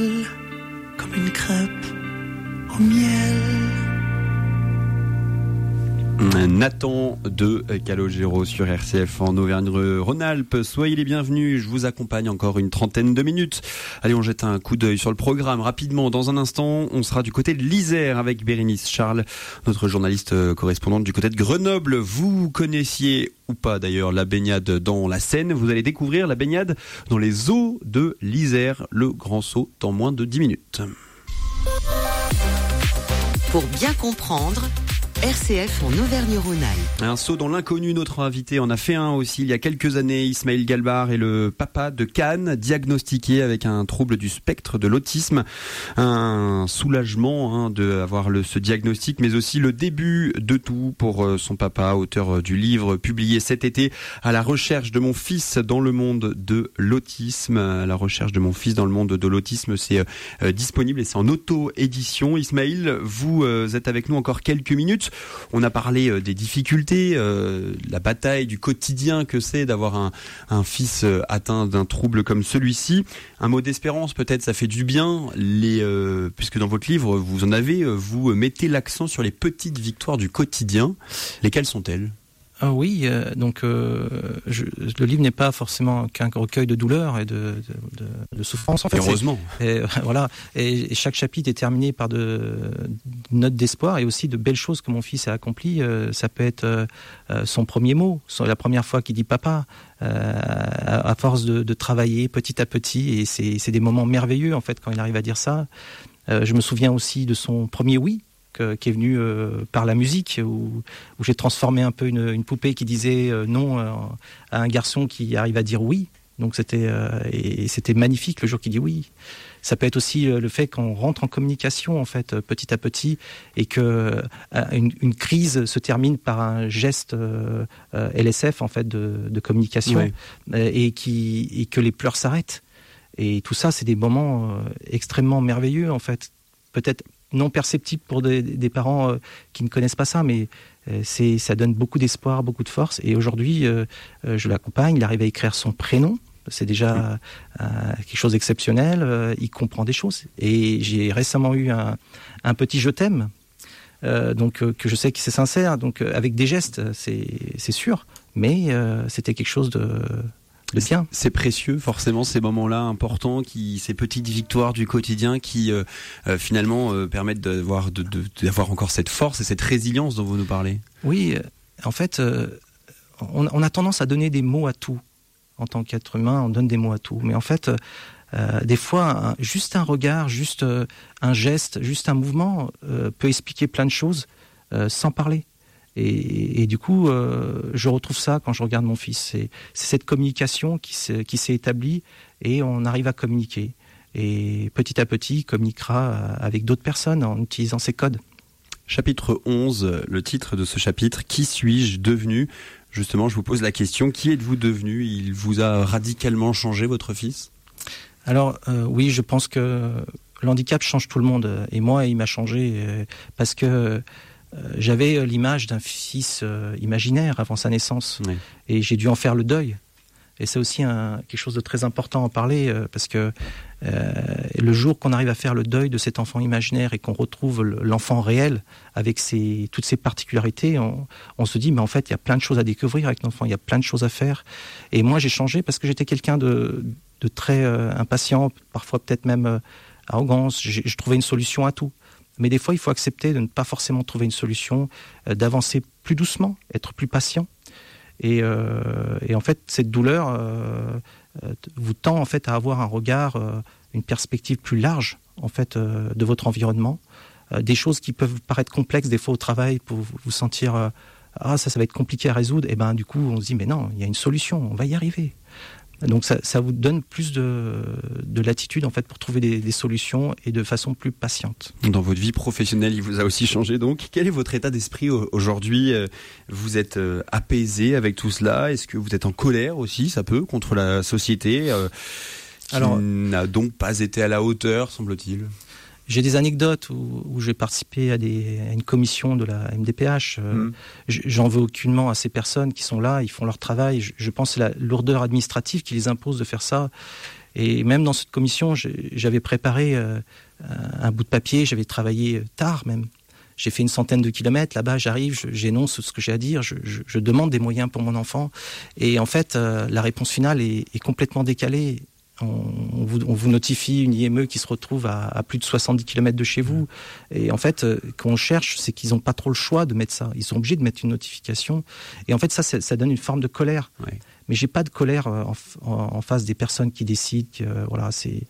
Comme une crêpe au miel. Nathan de Calogero sur RCF en Auvergne-Rhône-Alpes. Soyez les bienvenus, je vous accompagne encore une trentaine de minutes. Allez, on jette un coup d'œil sur le programme rapidement. Dans un instant, on sera du côté de l'Isère avec Bérénice Charles, notre journaliste correspondante du côté de Grenoble. Vous connaissiez ou pas d'ailleurs la baignade dans la Seine. Vous allez découvrir la baignade dans les eaux de l'Isère, le grand saut en moins de 10 minutes. Pour bien comprendre, RCF en Auvergne-Rhône-Alpes. Un saut dans l'inconnu, notre invité en a fait un aussi il y a quelques années. Ismaël Galbar est le papa de Can, diagnostiqué avec un trouble du spectre de l'autisme. Un soulagement d'avoir ce diagnostic, mais aussi le début de tout pour son papa, auteur du livre publié cet été, À la recherche de mon fils dans le monde de l'autisme. À la recherche de mon fils dans le monde de l'autisme, c'est disponible et c'est en auto-édition. Ismaël, vous êtes avec nous encore quelques minutes. On a parlé des difficultés, la bataille du quotidien que c'est d'avoir un fils atteint d'un trouble comme celui-ci. Un mot d'espérance, peut-être, ça fait du bien. Puisque dans votre livre, vous mettez l'accent sur les petites victoires du quotidien. Lesquelles sont-elles ? Oui, le livre n'est pas forcément qu'un recueil de douleurs et de souffrances. En fait, heureusement. Voilà. Et chaque chapitre est terminé par de notes d'espoir et aussi de belles choses que mon fils a accomplies. Ça peut être son premier mot, la première fois qu'il dit papa, à force de travailler petit à petit. Et c'est des moments merveilleux en fait quand il arrive à dire ça. Je me souviens aussi de son premier oui, qui est venu par la musique, où j'ai transformé un peu une poupée qui disait non à un garçon qui arrive à dire oui. Donc c'était magnifique le jour qu'il dit oui. Ça peut être aussi le fait qu'on rentre en communication en fait petit à petit et que une crise se termine par un geste LSF en fait de communication, ouais. et que les pleurs s'arrêtent. Et tout ça, c'est des moments extrêmement merveilleux en fait. Peut-être non perceptible pour des parents qui ne connaissent pas ça, mais ça donne beaucoup d'espoir, beaucoup de force. Et aujourd'hui, je l'accompagne, il arrive à écrire son prénom, c'est déjà quelque chose d'exceptionnel, il comprend des choses. Et j'ai récemment eu un petit « je t'aime », que je sais que c'est sincère, donc avec des gestes, c'est sûr, mais c'était quelque chose de bien. C'est précieux, forcément, ces moments-là importants, ces petites victoires du quotidien qui finalement permettent d'avoir encore cette force et cette résilience dont vous nous parlez. Oui, en fait, on a tendance à donner des mots à tout. En tant qu'être humain, on donne des mots à tout. Mais en fait, des fois, juste un regard, juste un geste, juste un mouvement peut expliquer plein de choses sans parler. Et du coup, je retrouve ça quand je regarde mon fils. C'est cette communication qui s'est établie et on arrive à communiquer. Et petit à petit, il communiquera avec d'autres personnes en utilisant ces codes. Chapitre 11, le titre de ce chapitre, « Qui suis-je devenu ?» Justement, je vous pose la question, qui êtes-vous devenu ? Il vous a radicalement changé, votre fils ? Alors, oui, je pense que l'handicap change tout le monde. Et moi, il m'a changé parce que j'avais l'image d'un fils imaginaire avant sa naissance, oui. Et j'ai dû en faire le deuil. Et c'est aussi quelque chose de très important à en parler parce que le jour qu'on arrive à faire le deuil de cet enfant imaginaire et qu'on retrouve l'enfant réel avec toutes ses particularités, on se dit mais en fait il y a plein de choses à découvrir avec l'enfant, il y a plein de choses à faire. Et moi j'ai changé parce que j'étais quelqu'un de très impatient, parfois peut-être même arrogance. Je trouvais une solution à tout. Mais des fois, il faut accepter de ne pas forcément trouver une solution, d'avancer plus doucement, être plus patient. Et en fait, cette douleur vous tend en fait à avoir un regard, une perspective plus large en fait de votre environnement. Des choses qui peuvent paraître complexes des fois au travail pour vous sentir ça va être compliqué à résoudre. Et ben du coup, on se dit mais non, il y a une solution, on va y arriver. Donc ça vous donne plus de latitude en fait pour trouver des solutions et de façon plus patiente. Dans votre vie professionnelle, il vous a aussi changé donc. Quel est votre état d'esprit aujourd'hui ? Vous êtes apaisé avec tout cela ? Est-ce que vous êtes en colère aussi, ça peut, contre la société qui n'a donc pas été à la hauteur, semble-t-il ? J'ai des anecdotes où j'ai participé à une commission de la MDPH. J'en veux aucunement à ces personnes qui sont là, ils font leur travail. Je pense que c'est la lourdeur administrative qui les impose de faire ça. Et même dans cette commission, j'avais préparé un bout de papier, j'avais travaillé tard même. J'ai fait une centaine de kilomètres, là-bas j'arrive, j'énonce ce que j'ai à dire, je demande des moyens pour mon enfant. Et en fait, la réponse finale est complètement décalée. On vous notifie une IME qui se retrouve à plus de 70 km de chez vous. Et en fait, quand on cherche, c'est qu'ils n'ont pas trop le choix de mettre ça. Ils sont obligés de mettre une notification. Et en fait, ça donne une forme de colère. Ouais. Mais j'ai pas de colère en face des personnes qui décident. Voilà,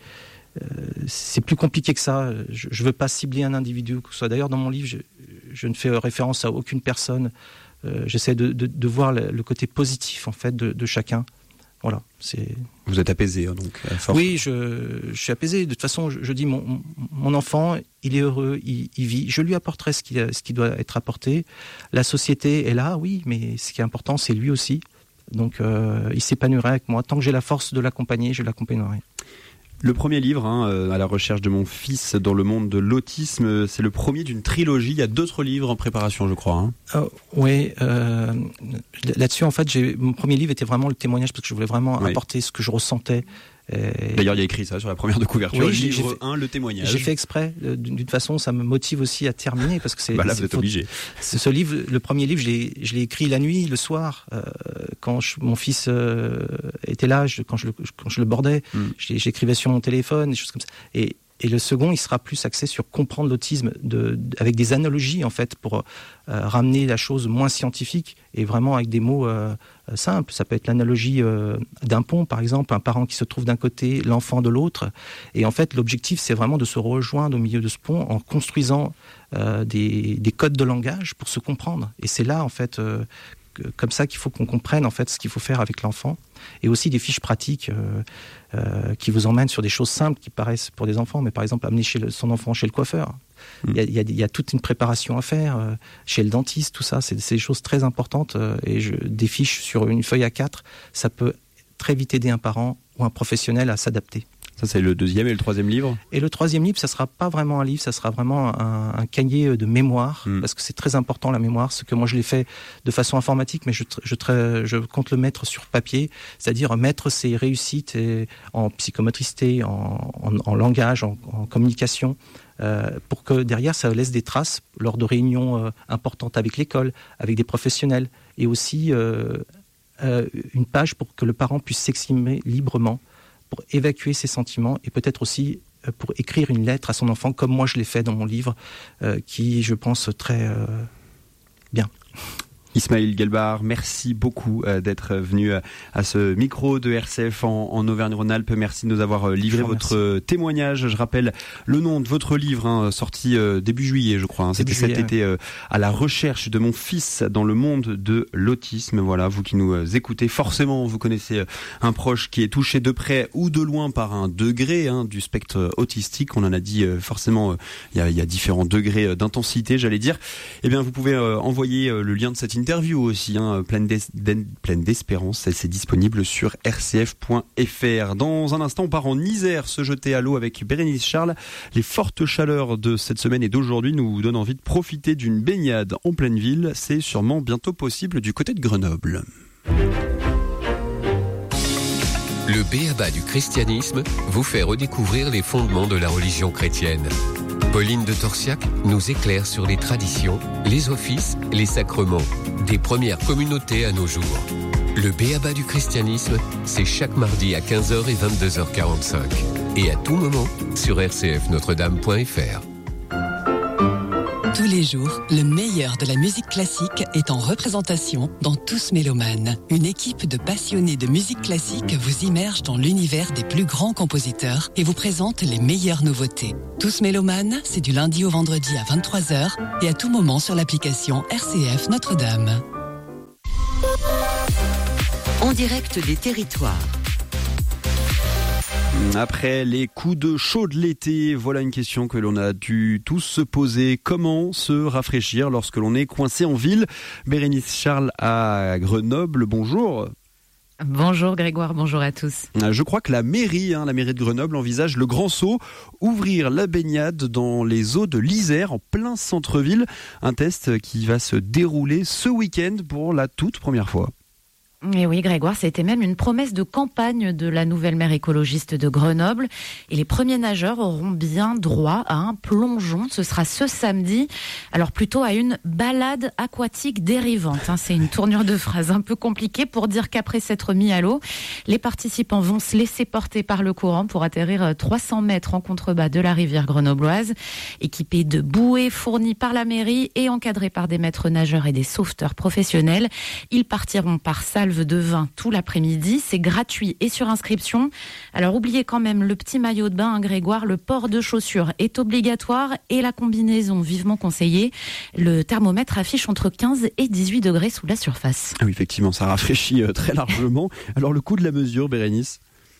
c'est plus compliqué que ça. Je veux pas cibler un individu que ce soit. D'ailleurs, dans mon livre, je ne fais référence à aucune personne. J'essaie de voir le côté positif en fait de chacun. Voilà, Vous êtes apaisé, donc à force. Oui, je suis apaisé. De toute façon, je dis mon enfant, il est heureux, il vit. Je lui apporterai ce qui doit être apporté. La société est là, oui, mais ce qui est important, c'est lui aussi. Donc, il s'épanouira avec moi. Tant que j'ai la force de l'accompagner, je l'accompagnerai. Le premier livre, à la recherche de mon fils dans le monde de l'autisme, c'est le premier d'une trilogie. Il y a d'autres livres en préparation, je crois. Oui, là-dessus, en fait, mon premier livre était vraiment le témoignage parce que je voulais vraiment apporter ce que je ressentais. D'ailleurs, il y a écrit ça sur la première de couverture. Oui, livre 1, le témoignage. J'ai fait exprès. D'une façon, ça me motive aussi à terminer parce que c'est. Là, vous êtes obligé. Ce livre, le premier livre, je l'ai écrit la nuit, le soir, quand mon fils était là, quand je le bordais, j'écrivais sur mon téléphone, des choses comme ça. Et le second, il sera plus axé sur comprendre l'autisme avec des analogies, en fait, pour ramener la chose moins scientifique et vraiment avec des mots simples. Ça peut être l'analogie d'un pont, par exemple, un parent qui se trouve d'un côté, l'enfant de l'autre. Et en fait, l'objectif, c'est vraiment de se rejoindre au milieu de ce pont en construisant des codes de langage pour se comprendre. Et c'est là, en fait, comme ça qu'il faut qu'on comprenne, en fait, ce qu'il faut faire avec l'enfant. Et aussi des fiches pratiques qui vous emmènent sur des choses simples qui paraissent pour des enfants, mais par exemple amener son enfant chez le coiffeur. Il y a toute une préparation à faire chez le dentiste, tout ça, c'est des choses très importantes. Et des fiches sur une feuille A4, ça peut très vite aider un parent ou un professionnel à s'adapter. Ça, c'est le deuxième et le troisième livre. Et le troisième livre, ça sera pas vraiment un livre, ça sera vraiment un cahier de mémoire, parce que c'est très important la mémoire. Ce que moi je l'ai fait de façon informatique, mais je compte le mettre sur papier, c'est-à-dire mettre ses réussites en psychomotricité, en langage, en communication, pour que derrière ça laisse des traces lors de réunions importantes avec l'école, avec des professionnels, et aussi une page pour que le parent puisse s'exprimer librement, pour évacuer ses sentiments et peut-être aussi pour écrire une lettre à son enfant, comme moi je l'ai fait dans mon livre, qui, je pense, très bien. Ismaël Guelbar, merci beaucoup d'être venu à ce micro de RCF en Auvergne-Rhône-Alpes. Merci de nous avoir livré votre témoignage. Je rappelle le nom de votre livre, sorti début juillet, je crois. C'était cet été, à la recherche de mon fils dans le monde de l'autisme. Voilà, vous qui nous écoutez, forcément, vous connaissez un proche qui est touché de près ou de loin par un degré du spectre autistique. On en a dit, forcément, il y a différents degrés d'intensité, j'allais dire. Eh bien, vous pouvez envoyer le lien de cette interview aussi, pleine d'espérance. C'est disponible sur rcf.fr. Dans un instant, on part en Isère se jeter à l'eau avec Bérénice Charles. Les fortes chaleurs de cette semaine et d'aujourd'hui nous donnent envie de profiter d'une baignade en pleine ville. C'est sûrement bientôt possible du côté de Grenoble. Le b.a.-ba du christianisme vous fait redécouvrir les fondements de la religion chrétienne. Pauline de Torsiac nous éclaire sur les traditions, les offices, les sacrements, des premières communautés à nos jours. Le b.a.-ba du christianisme, c'est chaque mardi à 15h et 22h45. Et à tout moment sur rcfnotredame.fr. Tous les jours, le meilleur de la musique classique est en représentation dans Tous Mélomanes. Une équipe de passionnés de musique classique vous immerge dans l'univers des plus grands compositeurs et vous présente les meilleures nouveautés. Tous Mélomanes, c'est du lundi au vendredi à 23h et à tout moment sur l'application RCF Notre-Dame. En direct des territoires. Après les coups de chaud de l'été, voilà une question que l'on a dû tous se poser. Comment se rafraîchir lorsque l'on est coincé en ville ? Bérénice Charles à Grenoble, bonjour. Bonjour Grégoire, bonjour à tous. Je crois que la mairie de Grenoble envisage le grand saut, ouvrir la baignade dans les eaux de l'Isère en plein centre-ville. Un test qui va se dérouler ce week-end pour la toute première fois. Et oui, Grégoire, c'était même une promesse de campagne de la nouvelle maire écologiste de Grenoble. Et les premiers nageurs auront bien droit à un plongeon. Ce sera ce samedi. Alors plutôt à une balade aquatique dérivante. C'est une tournure de phrase un peu compliquée pour dire qu'après s'être mis à l'eau, les participants vont se laisser porter par le courant pour atterrir 300 mètres en contrebas de la rivière grenobloise. Équipés de bouées fournies par la mairie et encadrés par des maîtres nageurs et des sauveteurs professionnels, ils partiront par salve de vin tout l'après-midi. C'est gratuit et sur inscription. Alors oubliez quand même le petit maillot de bain, Grégoire. Le port de chaussures est obligatoire et la combinaison vivement conseillée. Le thermomètre affiche entre 15 et 18 degrés sous la surface. Oui, effectivement, ça rafraîchit très largement. Alors le coût de la mesure, Bérénice?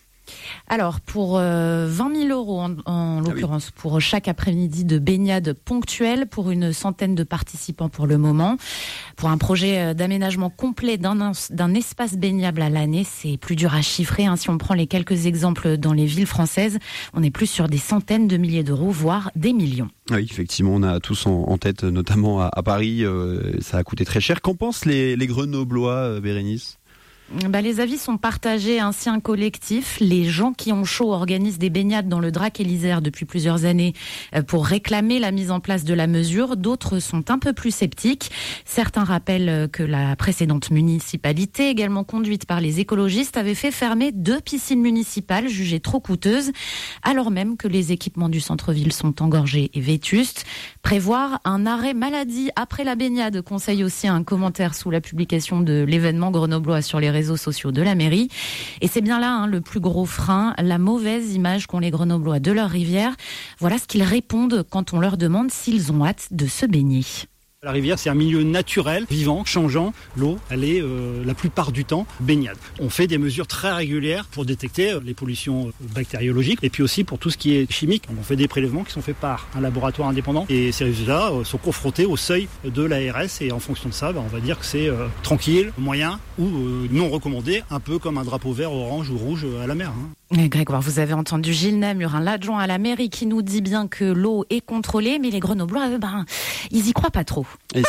Alors, pour 20 000 euros, en l'occurrence, pour chaque après-midi de baignade ponctuelle, pour une centaine de participants pour le moment. Pour un projet d'aménagement complet d'un espace baignable à l'année, c'est plus dur à chiffrer. Si on prend les quelques exemples dans les villes françaises, on est plus sur des centaines de milliers d'euros, voire des millions. Oui, effectivement, on a tous en tête, notamment à Paris, ça a coûté très cher. Qu'en pensent les Grenoblois, Bérénice? Les avis sont partagés, ainsi un collectif. Les gens qui ont chaud organisent des baignades dans le Drac et l'Isère depuis plusieurs années pour réclamer la mise en place de la mesure. D'autres sont un peu plus sceptiques. Certains rappellent que la précédente municipalité, également conduite par les écologistes, avait fait fermer 2 piscines municipales jugées trop coûteuses, alors même que les équipements du centre-ville sont engorgés et vétustes. Prévoir un arrêt maladie après la baignade, conseille aussi un commentaire sous la publication de l'événement grenoblois sur les réseaux sociaux de la mairie. Et c'est bien là le plus gros frein, la mauvaise image qu'ont les Grenoblois de leur rivière. Voilà ce qu'ils répondent quand on leur demande s'ils ont hâte de se baigner. La rivière, c'est un milieu naturel, vivant, changeant. L'eau, elle est la plupart du temps baignade. On fait des mesures très régulières pour détecter les pollutions bactériologiques et puis aussi pour tout ce qui est chimique. On fait des prélèvements qui sont faits par un laboratoire indépendant et ces résultats sont confrontés au seuil de l'ARS et en fonction de ça, on va dire que c'est tranquille, moyen ou non recommandé, un peu comme un drapeau vert, orange ou rouge à la mer. Grégoire, vous avez entendu Gilles Namur, l'adjoint à la mairie, qui nous dit bien que l'eau est contrôlée, mais les Grenoblois, ils y croient pas trop. Et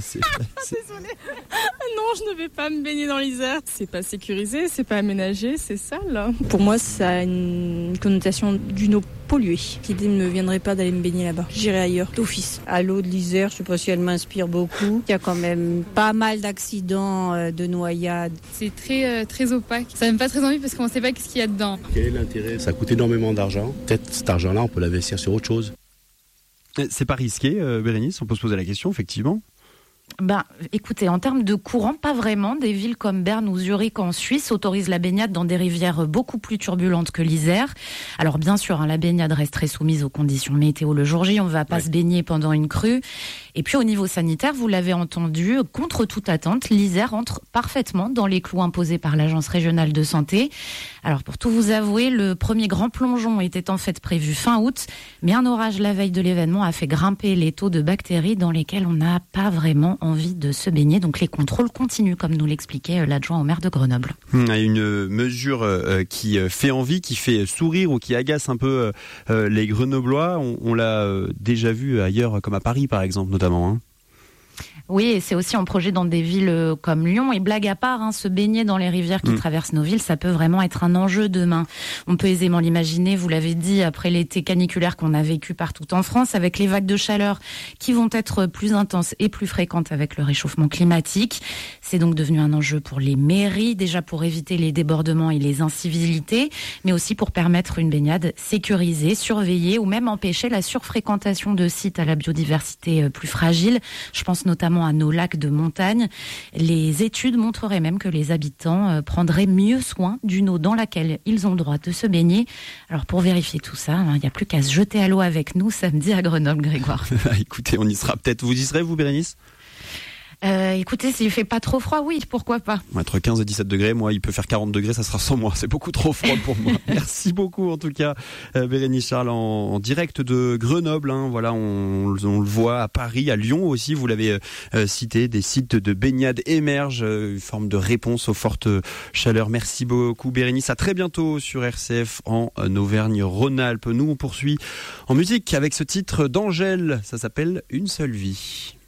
Désolée. Non, je ne vais pas me baigner dans l'Isère. C'est pas sécurisé, c'est pas aménagé, c'est sale. Pour moi, ça a une connotation d'une eau polluée. L'idée ne me viendrait pas d'aller me baigner là-bas. J'irai ailleurs, d'office. À l'eau de l'Isère, je sais pas si elle m'inspire beaucoup. Il y a quand même pas mal d'accidents, de noyades. C'est très opaque. Ça donne pas très envie parce qu'on sait pas ce qu'il y a dedans. Quel est l'intérêt? Ça coûte énormément d'argent. Peut-être cet argent-là, on peut l'investir sur autre chose. C'est pas risqué, Bérénice, on peut se poser la question, effectivement. Écoutez, en termes de courant, pas vraiment. Des villes comme Berne ou Zurich en Suisse autorisent la baignade dans des rivières beaucoup plus turbulentes que l'Isère. Alors bien sûr, la baignade resterait soumise aux conditions météo le jour J. On ne va pas se baigner pendant une crue. Et puis au niveau sanitaire, vous l'avez entendu, contre toute attente, l'Isère entre parfaitement dans les clous imposés par l'Agence régionale de santé. Alors pour tout vous avouer, le premier grand plongeon était en fait prévu fin août, mais un orage la veille de l'événement a fait grimper les taux de bactéries dans lesquels on n'a pas vraiment envie de se baigner. Donc les contrôles continuent, comme nous l'expliquait l'adjoint au maire de Grenoble. Une mesure qui fait envie, qui fait sourire ou qui agace un peu les Grenoblois. On l'a déjà vu ailleurs, comme à Paris par exemple notamment. Oui, et c'est aussi un projet dans des villes comme Lyon. Et blague à part, se baigner dans les rivières qui traversent nos villes, ça peut vraiment être un enjeu demain. On peut aisément l'imaginer, vous l'avez dit, après l'été caniculaire qu'on a vécu partout en France, avec les vagues de chaleur qui vont être plus intenses et plus fréquentes avec le réchauffement climatique. C'est donc devenu un enjeu pour les mairies, déjà pour éviter les débordements et les incivilités, mais aussi pour permettre une baignade sécurisée, surveillée ou même empêcher la surfréquentation de sites à la biodiversité plus fragile. Je pense notamment à nos lacs de montagne. Les études montreraient même que les habitants prendraient mieux soin d'une eau dans laquelle ils ont le droit de se baigner. Alors pour vérifier tout ça, il n'y a plus qu'à se jeter à l'eau avec nous samedi à Grenoble, Grégoire. Écoutez, on y sera peut-être. Vous y serez, vous, Bérénice ? Écoutez, s'il fait pas trop froid, oui, pourquoi pas. Entre 15 et 17 degrés, moi, il peut faire 40 degrés, ça sera sans moi. C'est beaucoup trop froid pour moi. Merci beaucoup, en tout cas, Bérénice Charles, en direct de Grenoble. Voilà, on le voit à Paris, à Lyon aussi. Vous l'avez cité, des sites de baignade émergent, une forme de réponse aux fortes chaleurs. Merci beaucoup, Bérénice. À très bientôt sur RCF en Auvergne-Rhône-Alpes. Nous, on poursuit en musique avec ce titre d'Angèle. Ça s'appelle Une seule vie.